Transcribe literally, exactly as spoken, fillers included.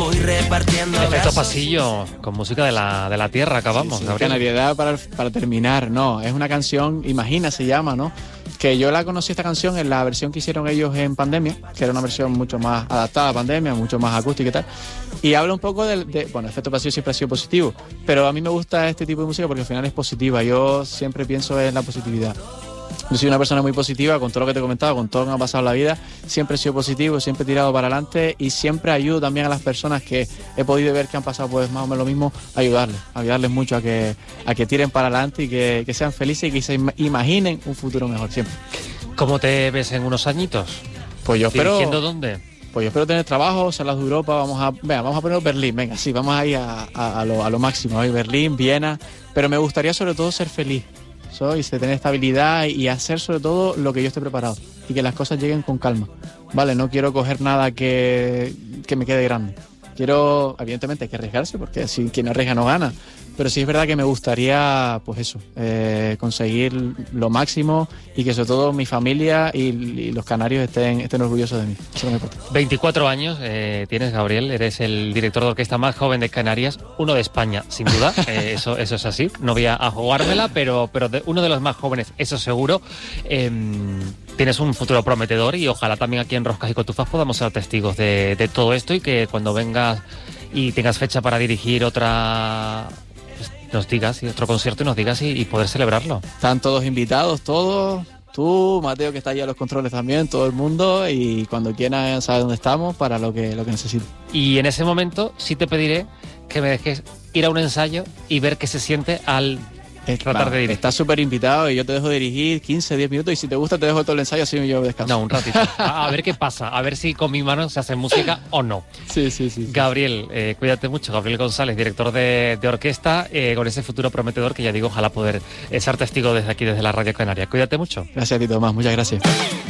voy repartiendo Efecto besos. pasillo, con música de la, de la tierra acabamos. Sí, sí, Gabriel. Canariedad para, para terminar, no, es una canción, Imagina se llama, ¿no? Que yo la conocí esta canción en la versión que hicieron ellos en pandemia, que era una versión mucho más adaptada a pandemia, mucho más acústica y tal. Y habla un poco de, de bueno, Efecto Pasillo siempre ha sido positivo, pero a mí me gusta este tipo de música porque al final es positiva. Yo siempre pienso en la positividad. Yo soy una persona muy positiva, con todo lo que te he comentado, con todo lo que me ha pasado en la vida. Siempre he sido positivo, siempre he tirado para adelante y siempre ayudo también a las personas que he podido ver que han pasado pues más o menos lo mismo, a ayudarles, a ayudarles mucho a que, a que tiren para adelante y que, que sean felices y que se imaginen un futuro mejor siempre. ¿Cómo te ves en unos añitos? Pues yo espero... ¿Dirigiendo dónde? Pues yo espero tener trabajo, salas de Europa, vamos a, venga, vamos a poner Berlín, venga, sí, vamos ahí a, a, a, lo, a lo máximo, ¿eh? Berlín, Viena, pero me gustaría sobre todo ser feliz. Soy, tener estabilidad y hacer sobre todo lo que yo esté preparado y que las cosas lleguen con calma, ¿vale? No quiero coger nada que, que me quede grande. Quiero, evidentemente hay que arriesgarse porque si quien arriesga no gana, pero sí es verdad que me gustaría, pues eso, eh, conseguir lo máximo y que sobre todo mi familia y, y los canarios estén, estén orgullosos de mí. Eso no me importa. veinticuatro años eh, tienes, Gabriel, eres el director de orquesta más joven de Canarias, uno de España, sin duda, eh, eso, eso es así, no voy a, a jugármela, pero, pero de, uno de los más jóvenes, eso seguro. Eh, tienes un futuro prometedor y ojalá también aquí en Roscas y Cotufas podamos ser testigos de, de todo esto y que cuando vengas y tengas fecha para dirigir otra... nos digas, y otro concierto y nos digas y, y poder celebrarlo. Están todos invitados, todos, tú, Mateo, que está allá a los controles también, todo el mundo, y cuando quieran saber dónde estamos para lo que, lo que necesiten. Y en ese momento sí te pediré que me dejes ir a un ensayo y ver qué se siente al Es, tratar claro, de dirigir. Estás súper invitado y yo te dejo dirigir quince, diez minutos y si te gusta te dejo todo el ensayo así yo descanso. No, un ratito. A, a ver qué pasa, a ver si con mi mano se hace música o no. Sí, sí, sí. sí. Gabriel, eh, cuídate mucho. Gabriel González, director de, de orquesta, eh, con ese futuro prometedor que ya digo, ojalá poder eh, ser testigo desde aquí, desde la Radio Canaria. Cuídate mucho. Gracias a ti, Tomás. Muchas gracias.